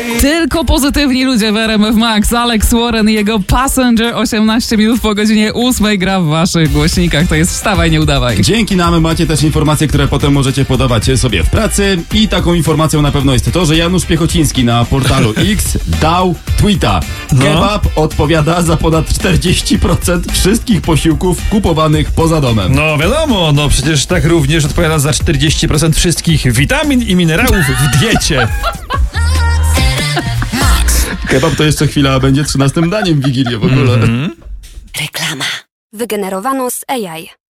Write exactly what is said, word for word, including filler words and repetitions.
Tylko pozytywni ludzie w R M F Max. Alex Warren i jego Passenger osiemnaście minut po godzinie ósmej gra w waszych głośnikach. To jest Wstawaj, nie udawaj. Dzięki nam macie też informacje, które potem możecie podawać sobie w pracy. I taką informacją na pewno jest to, że Janusz Piechociński na portalu X dał tweeta. No. Kebab odpowiada za ponad czterdzieści procent wszystkich posiłków kupowanych poza domem. No wiadomo, no przecież tak również odpowiada za czterdzieści procent wszystkich witamin i minerałów w diecie. Kebab to jeszcze chwila, a będzie trzynastym daniem w Wigilię w ogóle. Mm-hmm. Reklama. Wygenerowano z A I.